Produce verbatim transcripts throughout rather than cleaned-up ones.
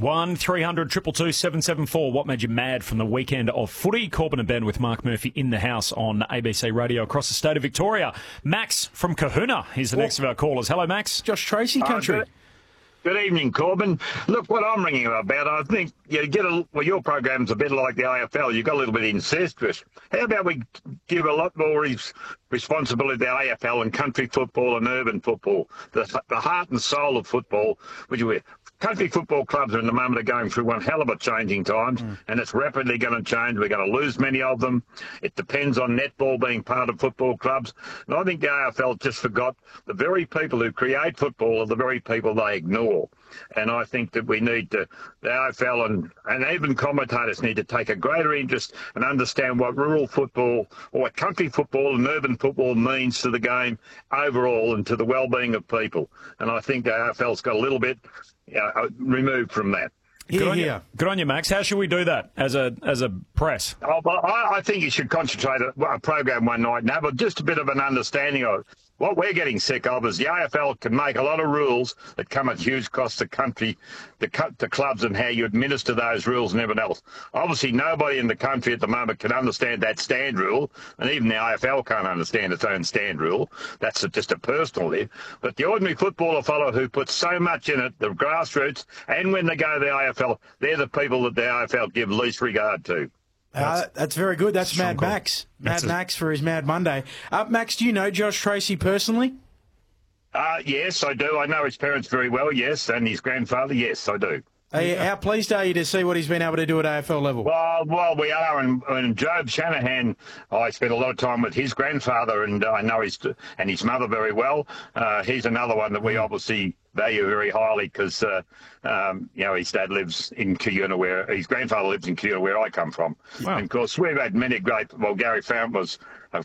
one three hundred two two two seven seven four. What made you mad from the weekend of footy? Corbin and Ben with Mark Murphy in the house on A B C Radio across the state of Victoria. Max from Kahuna is the next of our callers. Hello, Max. Josh Tracy country. Uh, good, good evening, Corbin. Look, what I'm ringing about, I think you get a, well, your program's a bit like the A F L. You got a little bit incestuous. How about we give a lot more res- responsibility to the A F L and country football and urban football, the, the heart and soul of football, which we country football clubs are in the moment are going through one hell of a changing times, mm. and it's rapidly going to change. We're going to lose many of them. It depends on netball being part of football clubs. And I think the A F L just forgot the very people who create football are the very people they ignore. And I think that we need to, the A F L and, and even commentators need to take a greater interest and understand what rural football or what country football and urban football means to the game overall and to the well-being of people. And I think the A F L's got a little bit uh, removed from that. Good on you. Good on you, Max. How should we do that as a as a press? Oh, well, I, I think you should concentrate on a program one night and have just a bit of an understanding of it. What we're getting sick of is the A F L can make a lot of rules that come at huge cost to country, the, the clubs and how you administer those rules and everything else. Obviously, nobody in the country at the moment can understand that stand rule, and even the A F L can't understand its own stand rule. That's a, just a personal live. But the ordinary footballer fellow who puts so much in it, the grassroots, and when they go to the A F L, they're the people that the A F L give least regard to. Uh, that's very good. That's Mad call. Max. Mad That's Max for his Mad Monday. Uh, Max, do you know Josh Tracy personally? Uh, yes, I do. I know his parents very well, yes, and his grandfather, yes, I do. Are you, how pleased are you to see what he's been able to do at A F L level? Well, well, we are, and, and Job Shanahan, I spent a lot of time with his grandfather, and I know his and his mother very well. Uh, he's another one that we obviously value very highly because, uh, um, you know, his dad lives in Cuyuna, where his grandfather lives in Cuyuna, where I come from. Wow. And of course, we've had many great. Well, Gary Fount was. Uh,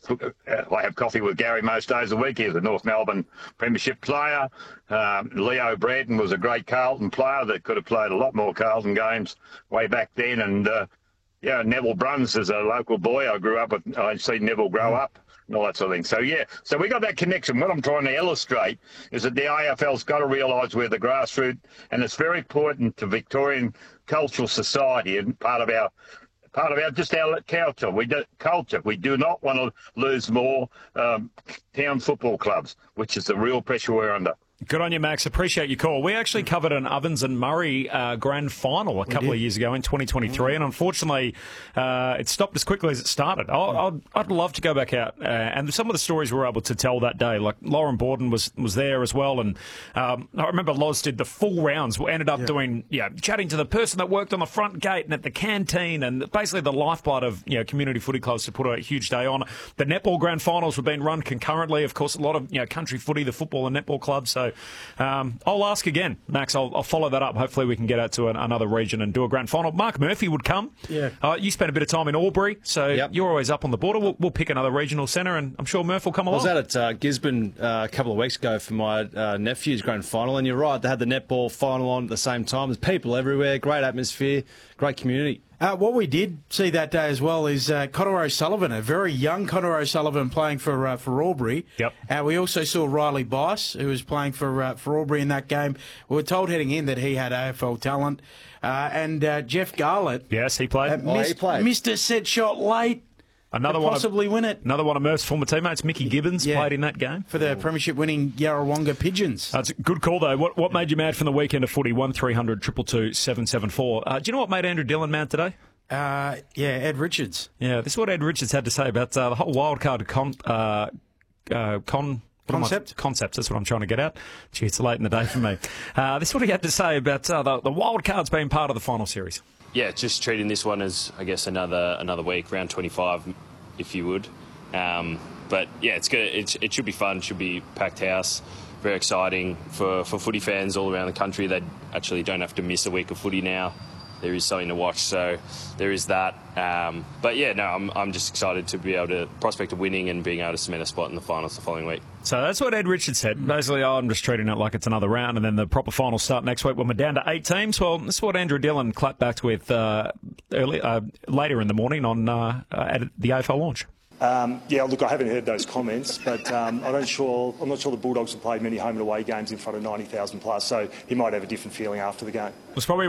I have coffee with Gary most days of the week. He was a North Melbourne Premiership player. Um, Leo Braden was a great Carlton player that could have played a lot more Carlton games way back then. And uh, yeah, Neville Bruns is a local boy. I grew up with. I seen Neville grow up. And all that sort of thing. So, yeah, so we got that connection. What I'm trying to illustrate is that the A F L's got to realise we're the grassroots, and it's very important to Victorian cultural society and part of our part of our just our culture. We do, culture. We do not want to lose more um, town football clubs, which is the real pressure we're under. Good on you, Max. Appreciate your call. We actually covered an Ovens and Murray uh, grand final a couple of years ago in twenty twenty-three, and unfortunately, uh, it stopped as quickly as it started. I'll, I'd, I'd love to go back out, uh, and some of the stories we were able to tell that day, like Lauren Borden was, was there as well, and um, I remember Loz did the full rounds. We ended up yeah. doing, yeah, chatting to the person that worked on the front gate and at the canteen, and basically the lifeblood of you know community footy clubs to put a huge day on. The netball grand finals were being run concurrently. Of course, a lot of you know country footy, the football and netball clubs. So. Um, I'll ask again, Max. I'll, I'll follow that up. Hopefully we can get out to an, another region and do a grand final. Mark Murphy would come. Yeah. Uh, you spent a bit of time in Albury, so yep. you're always up on the border. We'll, we'll pick another regional centre, and I'm sure Murph will come along. I was out at uh, Gisborne uh, a couple of weeks ago for my uh, nephew's grand final, and you're right, they had the netball final on at the same time. There's people everywhere, great atmosphere, great community. Uh, what we did see that day as well is uh, Connor O'Sullivan, a very young Connor O'Sullivan playing for uh, for Albury. Yep. Uh, we also saw Riley Bice, who was playing for uh, for Albury in that game. We were told heading in that he had A F L talent. Uh, and uh, Jeff Garlett. Yes, he played. Uh, oh, missed, he played. Missed a set shot late. Another Could one possibly of, win it. Another one of Murph's former teammates, Mickey Gibbons, yeah. played in that game. For the premiership-winning Yarrawonga Pigeons. That's a good call, though. What what made you mad from the weekend of footy? one three hundred two two two seven seven four. Uh, do you know what made Andrew Dillon mad today? Uh, yeah, Ed Richards. Yeah, this is what Ed Richards had to say about uh, the whole wildcard con... Uh, uh, con Concept? Concepts, that's what I'm trying to get at. Gee, it's late in the day for me. Uh, this is what he had to say about uh, the, the wild cards being part of the final series. Yeah, just treating this one as, I guess, another another week, round twenty-five, if you would. Um, but, yeah, it's good. It, it should be fun. It should be packed house. Very exciting for, for footy fans all around the country. They actually don't have to miss a week of footy now. There is something to watch, so there is that. Um, but yeah, no, I'm I'm just excited to be able to prospect of winning and being able to cement a spot in the finals the following week. So that's what Ed Richards said. Basically, oh, I'm just treating it like it's another round, and then the proper finals start next week when we're down to eight teams. Well, this is what Andrew Dillon clapped back with uh, early, uh, later in the morning on uh, at the A F L launch. Um, yeah, look, I haven't heard those comments, but um, I'm not sure. I'm not sure the Bulldogs have played many home and away games in front of ninety thousand plus, so he might have a different feeling after the game. It was probably one of the worst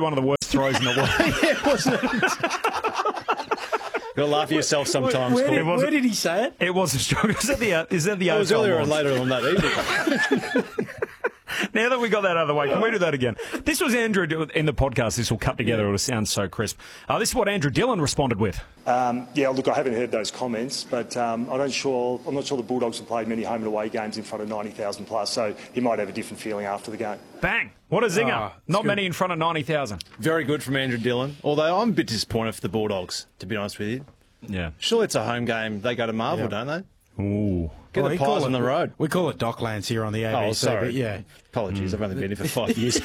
throws in the water. Yeah, wasn't it? You'll laugh at yourself sometimes. Where, Paul. did, where did he say it? It wasn't strong. Is that the uh, is that the It was A F L earlier or launch? later on that evening. Now that we got that out of the way, can we do that again? This was Andrew in the podcast. This will cut together. It'll sound so crisp. Uh, this is what Andrew Dillon responded with. Um, yeah, look, I haven't heard those comments, but um, I'm not sure. I'm not sure the Bulldogs have played many home and away games in front of ninety thousand plus, so he might have a different feeling after the game. Bang! What a zinger! Oh, Not good. many in front of ninety thousand. Very good from Andrew Dillon. Although I'm a bit disappointed for the Bulldogs, to be honest with you. Yeah. Surely it's a home game. They go to Marvel, Yeah. don't they? Ooh. Get Well, the we call pies it- on the road. We call it Docklands here on the A B C. Oh, sorry. But yeah. Apologies, I've only been here for five years.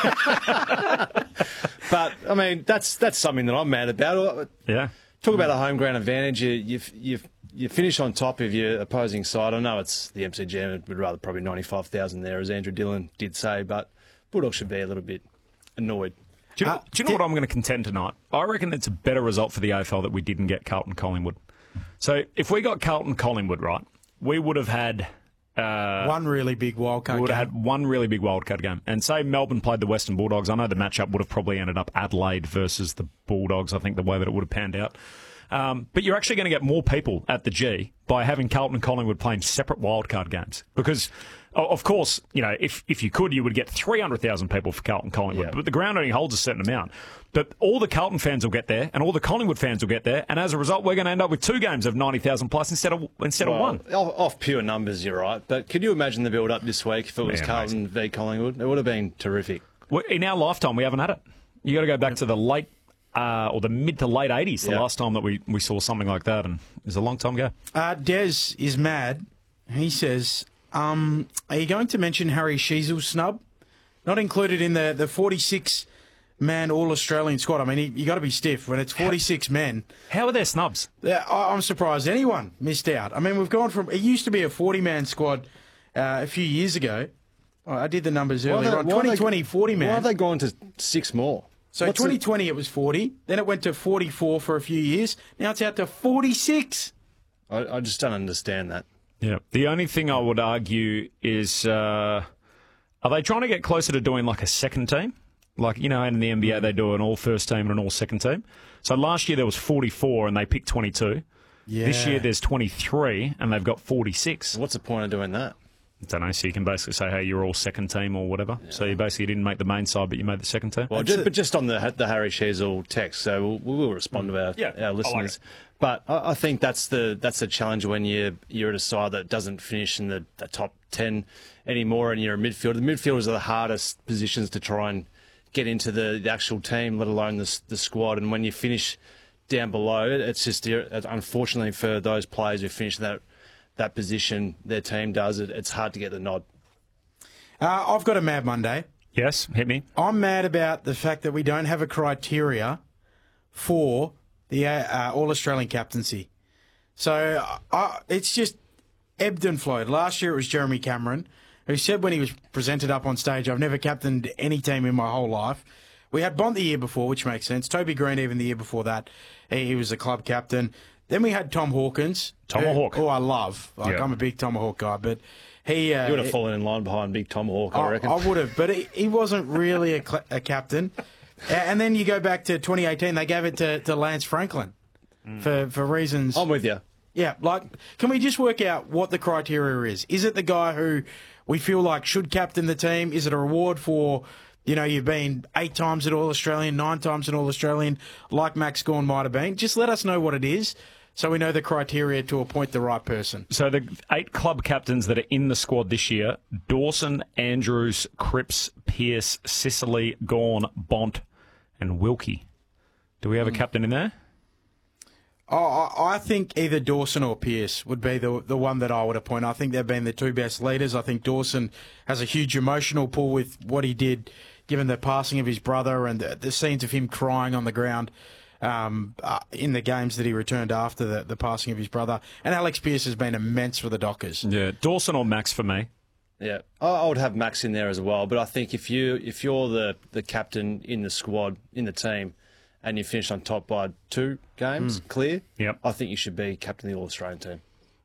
But, I mean, that's that's something that I'm mad about. Yeah. Talk about a home ground advantage. You, you, you, you finish on top of your opposing side. I know it's the M C G and would rather probably ninety-five thousand there, as Andrew Dillon did say, but Bulldogs should be a little bit annoyed. Do you know, Uh, do you know what I'm going to contend tonight? I reckon it's a better result for the A F L that we didn't get Carlton Collingwood. So if we got Carlton Collingwood right, we would have had uh, One really big wildcard we would game. have had one really big wildcard game. And say Melbourne played the Western Bulldogs, I know the matchup would have probably ended up Adelaide versus the Bulldogs, I think the way that it would have panned out. Um, but you're actually going to get more people at the G by having Carlton and Collingwood playing separate wildcard games. Because, o- of course, you know, if, if you could, you would get three hundred thousand people for Carlton Collingwood. Yeah. But the ground only holds a certain amount. But all the Carlton fans will get there, and all the Collingwood fans will get there. And as a result, we're going to end up with two games of ninety thousand plus instead of instead of one. Off, off pure numbers, you're right. But could you imagine the build-up this week if it was Yeah, Carlton v Collingwood? It would have been terrific. Well, in our lifetime, we haven't had it. You got to go back to the late uh, or the mid to late eighties, the Yeah. last time that we, we saw something like that, and it was a long time ago. Uh, Des is mad. He says, um, are you going to mention Harry Sheezel's snub? Not included in the, the forty-six man All-Australian squad. I mean, you got to be stiff when it's forty-six men. How are there snubs? Yeah, I- I'm surprised anyone missed out. I mean, we've gone from, it used to be a forty man squad uh, a few years ago. Oh, I did the numbers Why have earlier they- on. why have they- twenty twenty, forty man. Why have they gone to six more? So What's the- twenty twenty it was forty, then it went to forty-four for a few years. Now it's out to forty-six. I, I just don't understand that. Yeah. The only thing I would argue is, uh, are they trying to get closer to doing like a second team? Like, you know, in the N B A, they do an all first team and an all second team. So last year there was forty-four and they picked twenty-two. Yeah. This year there's twenty-three and they've got forty-six. What's the point of doing that? I don't know. So you can basically say, hey, you're all second team or whatever. So you basically didn't make the main side, but you made the second team. Well, just, but just on the the Harry Sheezel text, so we'll, we will respond to our, Yeah, I our like listeners. it. But I, I think that's the that's the challenge when you you're at a side that doesn't finish in the, the top ten anymore, and you're a midfielder. The midfielders are the hardest positions to try and get into the, the actual team, let alone the the squad. And when you finish down below, it's just unfortunately for those players who finish that that position, their team does it. It's hard to get the nod. Uh, I've got a Mad Monday. Yes, hit me. I'm mad about the fact that we don't have a criteria for the uh, uh, All-Australian captaincy. So uh, it's just ebbed and flowed. Last year it was Jeremy Cameron, who said when he was presented up on stage, I've never captained any team in my whole life. We had Bont the year before, which makes sense. Toby Green even the year before that. He, he was a club captain. Then we had Tom Hawkins. Tomahawk. Who, who I love. Like, Yeah. I'm a big Tomahawk guy, but he... Uh, You would have fallen in line behind Big Tomahawk, I I, reckon. I would have, but he, he wasn't really a, cl- a captain. A- And then you go back to twenty eighteen, they gave it to, to Lance Franklin for, for reasons. I'm with you. Yeah, like, can we just work out what the criteria is? Is it the guy who we feel like should captain the team? Is it a reward for, you know, you've been eight times at All-Australian, nine times at All-Australian, like Max Gawn might have been? Just let us know what it is so we know the criteria to appoint the right person. So the eight club captains that are in the squad this year: Dawson, Andrews, Cripps, Pearce, Sicily, Gawn, Bont, and Wilkie. Do we have a captain in there? Oh, I I think either Dawson or Pearce would be the the one that I would appoint. I think they've been the two best leaders. I think Dawson has a huge emotional pull with what he did, given the passing of his brother and the, the scenes of him crying on the ground um, uh, in the games that he returned after the, the passing of his brother. And Alex Pearce has been immense for the Dockers. Yeah, Dawson or Max for me. Yeah, I I would have Max in there as well. But I think if you if you're the, the captain in the squad in the team, and you finish on top by two games clear, Yep. I think you should be captain of the All Australian team.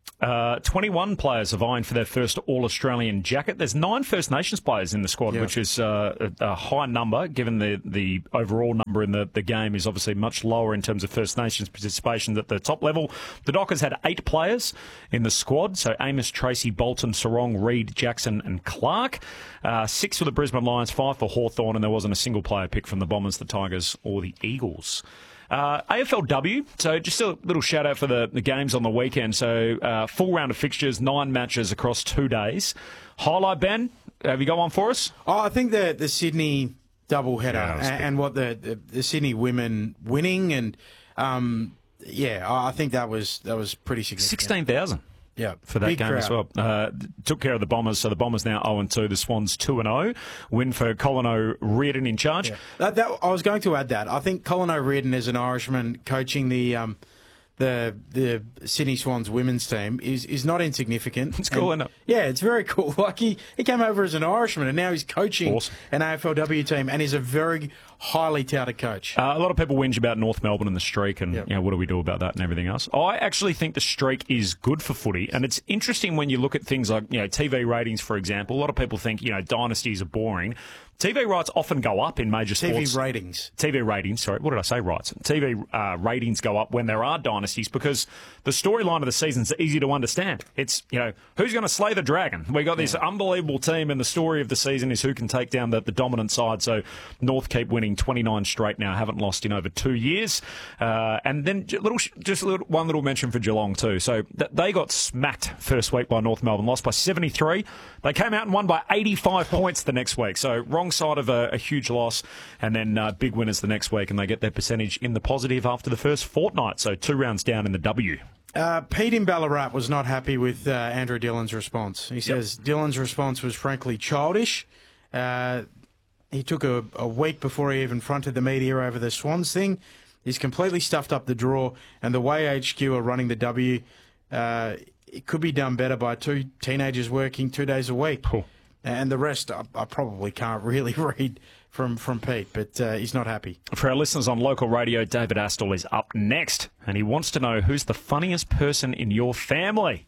Uh, twenty-one players are vying for their first All-Australian jacket. There's nine First Nations players in the squad, Yeah. which is uh, a, a high number, given the, the overall number in the, the game is obviously much lower in terms of First Nations participation at the top level. The Dockers had eight players in the squad, so Amos, Tracy, Bolton, Sarong, Reid, Jackson and Clark. Uh, six for the Brisbane Lions, five for Hawthorn, and there wasn't a single player picked from the Bombers, the Tigers or the Eagles. Uh, A F L W, so just a little shout out for the, the games on the weekend. So uh, full round of fixtures, nine matches across two days. Highlight, Ben, have you got one for us? Oh, I think the the Sydney double header Yeah, that was and, big. and what the, the the Sydney women winning and um, yeah, I I think that was that was pretty significant. sixteen thousand. Yeah, For that big game crowd. as well. Uh, took care of the Bombers, so the Bombers now oh and two, the Swans two and oh. Win for Colin O'Riordan in charge. Yeah. That, that, I was going to add that. I think Colin O'Riordan is an Irishman coaching the um, the the Sydney Swans women's team is, is not insignificant. It's cool, And- isn't it? Yeah, it's very cool. Like he, he came over as an Irishman and now he's coaching Awesome. an A F L W team and is a very highly touted coach. Uh, a lot of people whinge about North Melbourne and the streak and Yep. you know, what do we do about that and everything else. I actually think the streak is good for footy, and it's interesting when you look at things like you know T V ratings, for example. A lot of people think you know dynasties are boring. T V rights often go up in major T V sports. ratings. T V ratings, sorry, what did I say? Rights. T V uh, ratings go up when there are dynasties because the storyline of the season's easy to understand. It's, you know, who's going to slay the dragon? We got this unbelievable team, and the story of the season is who can take down the, the dominant side. So North keep winning twenty-nine straight now, haven't lost in over two years. Uh, and then j- little, just a little, one little mention for Geelong too. So th- they got smacked first week by North Melbourne, lost by seventy-three. They came out and won by eighty-five points the next week. So wrong side of a, a huge loss, and then uh, big winners the next week, and they get their percentage in the positive after the first fortnight. So two rounds down in the W. Uh, Pete in Ballarat was not happy with uh, Andrew Dillon's response. He says Dillon's response was frankly childish. Uh, he took a, a week before he even fronted the media over the Swans thing. He's completely stuffed up the draw, and the way H Q are running the W, uh, it could be done better by two teenagers working two days a week. Cool. And the rest, I, I probably can't really read from, from Pete, but uh, he's not happy. For our listeners on local radio, David Astle is up next, and he wants to know who's the funniest person in your family.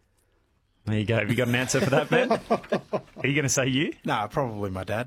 There you go. Have you got an answer for that, Ben? Are you going to say you? No, probably my dad.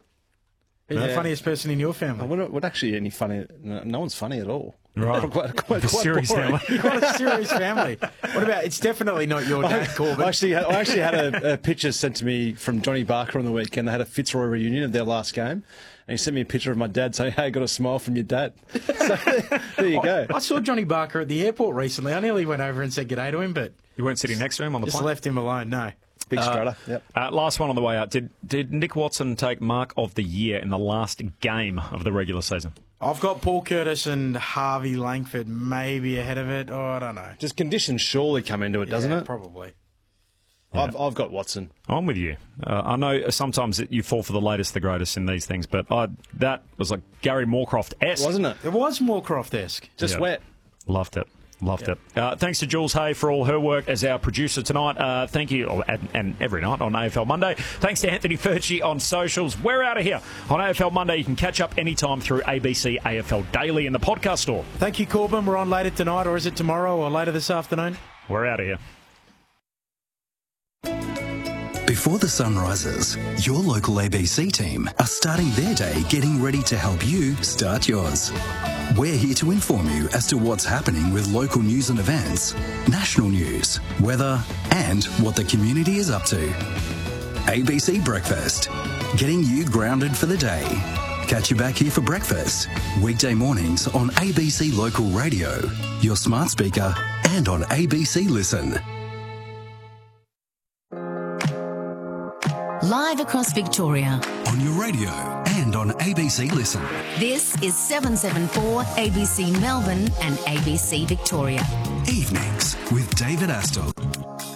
Who's the Yeah. funniest person in your family? What, what actually any funny? No, no one's funny at all. Right. quite, quite, The quite series boring. family. What a serious family. What about, it's definitely not your dad, Corbin. I actually, had, I actually had a, a picture sent to me from Johnny Barker on the weekend. They had a Fitzroy reunion of their last game, and he sent me a picture of my dad saying, "Hey, got a smile from your dad." So there you go. I saw Johnny Barker at the airport recently. I nearly went over and said g'day to him, but You weren't sitting next to him on the just plane? left him alone. No. Big strutter. Yep. Uh, last one on the way out. Did did Nick Watson take Mark of the Year in the last game of the regular season? I've got Paul Curtis and Harvey Langford maybe ahead of it. Oh, I don't know. Just conditions surely come into it, doesn't Yeah, it? Probably. I've, I've got Watson. I'm with you. Uh, I know sometimes it, you fall for the latest, the greatest in these things, but I, that was like Gary Moorcroft-esque. Wasn't it? It was Moorcroft-esque. Just Yeah. wet. Loved it. Loved it. Uh, thanks to Jules Hay for all her work as our producer tonight. Uh, thank you, oh, and, and every night on A F L Monday. Thanks to Anthony Furchi on socials. We're out of here on A F L Monday. You can catch up anytime through A B C A F L Daily in the podcast store. Thank you, Corbin. We're on later tonight, or is it tomorrow or later this afternoon? We're out of here. Before the sun rises, your local A B C team are starting their day getting ready to help you start yours. We're here to inform you as to what's happening with local news and events, national news, weather, and what the community is up to. A B C Breakfast, getting you grounded for the day. Catch you back here for breakfast, weekday mornings on A B C Local Radio, your smart speaker, and on A B C Listen. Live across Victoria. On your radio and on A B C Listen. This is seven seven four A B C Melbourne and A B C Victoria. Evenings with David Astle.